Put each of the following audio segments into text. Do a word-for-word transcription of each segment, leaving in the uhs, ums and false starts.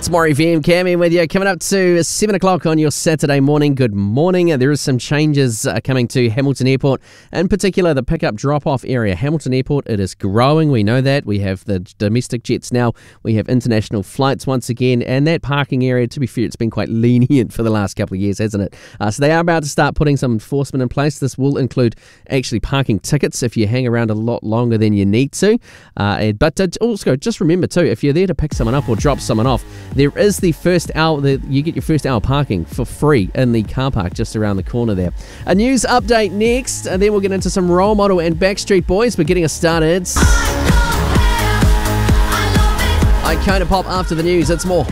It's Maury F M, Cammy with you. Coming up to seven o'clock on your Saturday morning. Good morning. There is some changes uh, coming to Hamilton Airport, in particular the pickup drop-off area. Hamilton Airport, it is growing. We know that. We have the domestic jets now. We have international flights once again. And that parking area, to be fair, it's been quite lenient for the last couple of years, hasn't it? Uh, so they are about to start putting some enforcement in place. This will include actually parking tickets if you hang around a lot longer than you need to. Uh, but uh, also, just remember too, if you're there to pick someone up or drop someone off, there is the first hour, the, you get your first hour parking for free in the car park just around the corner there. A news update next, and then we'll get into some Role Model and Backstreet Boys. But getting us started, Icona Pop after the news. It's more.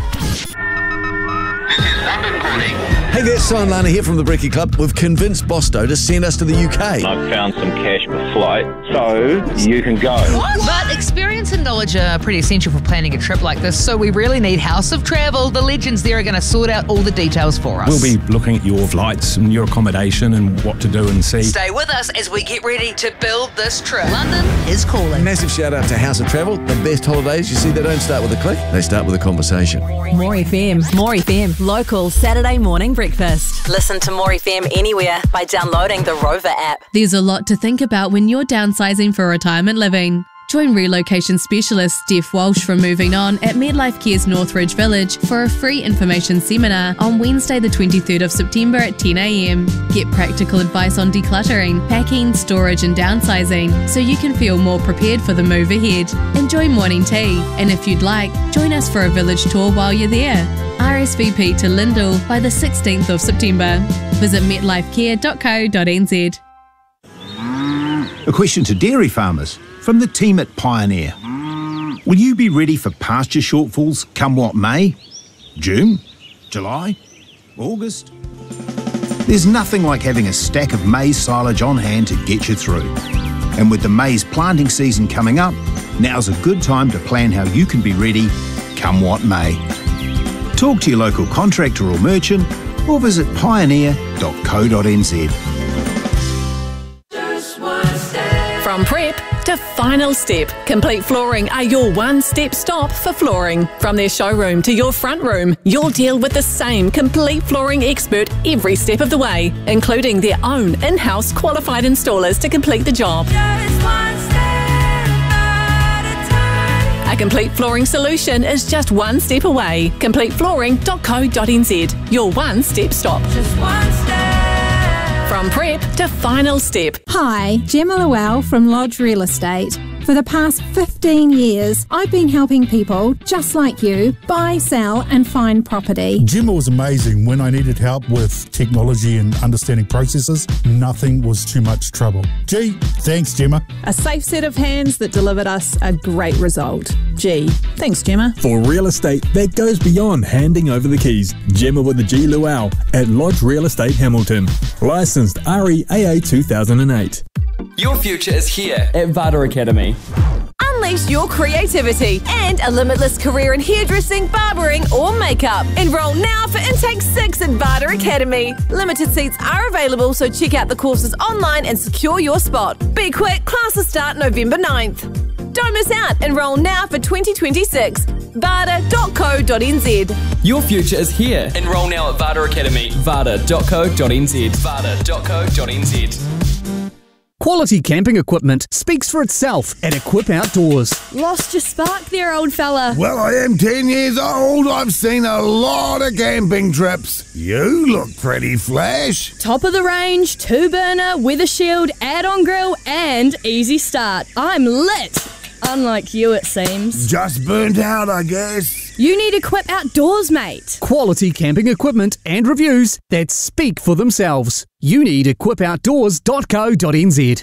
Hey there, Simon Lana here from the Brekkie Club. We've convinced Bosto to send us to the U K. I've found some cash per flight, so you can go. What? But experience and knowledge are pretty essential for planning a trip like this, so we really need House of Travel. The legends there are going to sort out all the details for us. We'll be looking at your flights and your accommodation and what to do and see. Stay with us as we get ready to build this trip. London is calling. Massive shout out to House of Travel. The best holidays, you see, they don't start with a click, they start with a conversation. More F M, More F M, local Saturday morning breakfast. Listen to More F M anywhere by downloading the Rover app. There's a lot to think about when you're downsizing for retirement living. Join relocation specialist Steph Walsh from Moving On at Medlife Care's Northridge Village for a free information seminar on Wednesday the twenty-third of September at ten a m. Get practical advice on decluttering, packing, storage and downsizing so you can feel more prepared for the move ahead. Enjoy morning tea, and if you'd like, join us for a village tour while you're there. R S V P to Lyndall by the sixteenth of September. Visit metlifecare dot co dot n z. A question to dairy farmers from the team at Pioneer. Will you be ready for pasture shortfalls come what may? June? July? August? There's nothing like having a stack of maize silage on hand to get you through. And with the maize planting season coming up, now's a good time to plan how you can be ready come what may. Talk to your local contractor or merchant or visit pioneer dot co dot n z. From prep to final step, Complete Flooring are your one-step stop for flooring. From their showroom to your front room, you'll deal with the same Complete Flooring expert every step of the way, including their own in-house qualified installers to complete the job. A complete flooring solution is just one step away. complete flooring dot co dot n z, your one-step stop. Just one step. From prep to final step. Hi, Gemma Llewell from Lodge Real Estate. For the past fifteen years, I've been helping people just like you buy, sell and find property. Gemma was amazing when I needed help with technology and understanding processes. Nothing was too much trouble. Gee, thanks Gemma. A safe set of hands that delivered us a great result. Gee, thanks Gemma. For real estate that goes beyond handing over the keys, Gemma with the G Llewell at Lodge Real Estate Hamilton. Licensed R E A A two thousand eight. Your future is here at Vada Academy. Unleash your creativity and a limitless career in hairdressing, barbering or makeup. Enroll now for Intake six at Vada Academy. Limited seats are available, so check out the courses online and secure your spot. Be quick, classes start November ninth. Don't miss out. Enroll now for twenty twenty-six. vada dot co dot n z. Your future is here. Enroll now at Vada Academy. vada dot co dot n z. vada dot co dot n z. Quality camping equipment speaks for itself at Equip Outdoors. Lost your spark there, old fella. Well, I am ten years old. I've seen a lot of camping trips. You look pretty flash. Top of the range, two burner, weather shield, add-on grill and easy start. I'm lit. Unlike you, it seems. Just burnt out, I guess. You need Equip Outdoors, mate. Quality camping equipment and reviews that speak for themselves. You need equip outdoors dot co dot n z.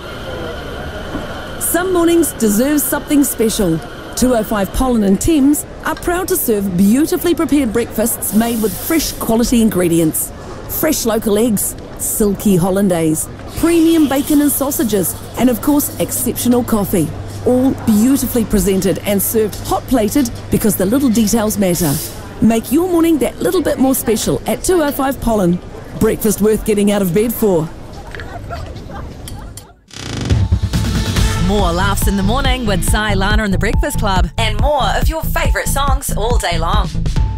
Some mornings deserve something special. two oh five Pollen and Thames are proud to serve beautifully prepared breakfasts made with fresh quality ingredients. Fresh local eggs, silky hollandaise, premium bacon and sausages, and of course exceptional coffee. All beautifully presented and served hot-plated because the little details matter. Make your morning that little bit more special at two oh five Pollen. Breakfast worth getting out of bed for. More laughs in the morning with Sai, Lana and the Breakfast Club, and more of your favourite songs all day long.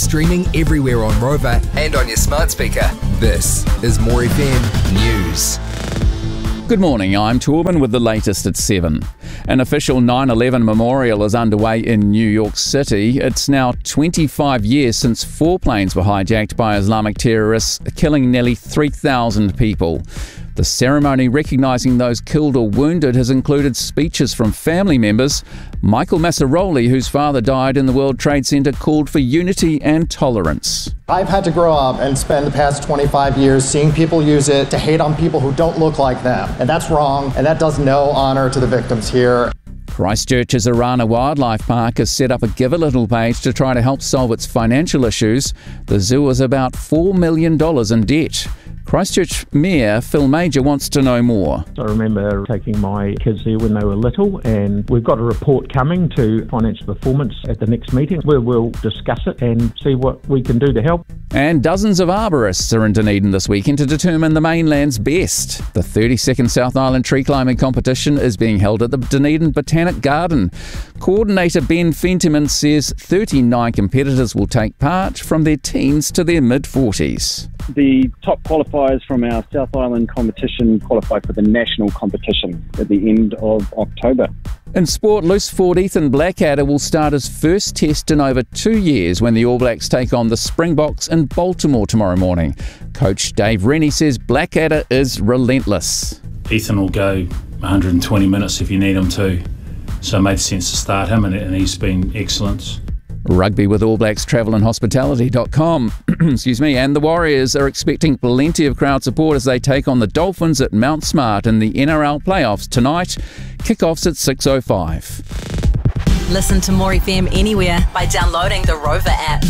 streaming everywhere on Rover and on your smart speaker. This is More F M News. Good morning, I'm Torben with the latest at seven. An official nine eleven memorial is underway in New York City. It's now twenty-five years since four planes were hijacked by Islamic terrorists, killing nearly three thousand people. The ceremony recognising those killed or wounded has included speeches from family members. Michael Massaroli, whose father died in the World Trade Center, called for unity and tolerance. I've had to grow up and spend the past twenty-five years seeing people use it to hate on people who don't look like them. And that's wrong, and that does no honour to the victims here. Christchurch's Arana Wildlife Park has set up a Give a Little page to try to help solve its financial issues. The zoo is about four million dollars in debt. Christchurch Mayor Phil Major wants to know more. I remember taking my kids there when they were little, and we've got a report coming to financial performance at the next meeting where we'll discuss it and see what we can do to help. And dozens of arborists are in Dunedin this weekend to determine the mainland's best. The thirty-second South Island tree climbing competition is being held at the Dunedin Botanic Garden. Coordinator Ben Fentiman says thirty-nine competitors will take part, from their teens to their mid-forties. The top qualifiers from our South Island competition qualify for the national competition at the end of October. In sport, loose forward Ethan Blackadder will start his first test in over two years when the All Blacks take on the Springboks in Baltimore tomorrow morning. Coach Dave Rennie says Blackadder is relentless. Ethan will go one hundred twenty minutes if you need him to, so it made sense to start him, and he's been excellent. Rugby with All Blacks Travel and Hospitality dot com. Excuse me. And the Warriors are expecting plenty of crowd support as they take on the Dolphins at Mount Smart in the N R L playoffs tonight. Kickoffs at six oh five. Listen to More F M anywhere by downloading the Rover app.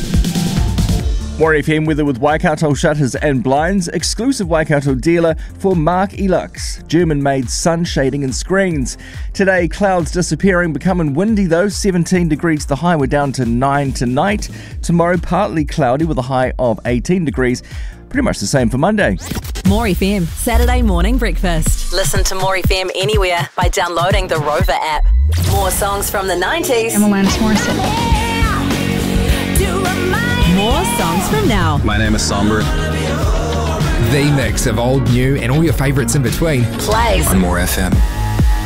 More F M weather with Waikato Shutters and Blinds, exclusive Waikato dealer for Mark Elux, German-made sun shading and screens. Today, clouds disappearing, becoming windy though, seventeen degrees the high, we're down to nine tonight. Tomorrow, partly cloudy with a high of eighteen degrees. Pretty much the same for Monday. More F M, Saturday morning breakfast. Listen to More F M anywhere by downloading the Rover app. More songs from the nineties. I'm Alanis Morissette. More songs from now. My name is Somber. The mix of old, new, and all your favourites in between. Plays On More F M.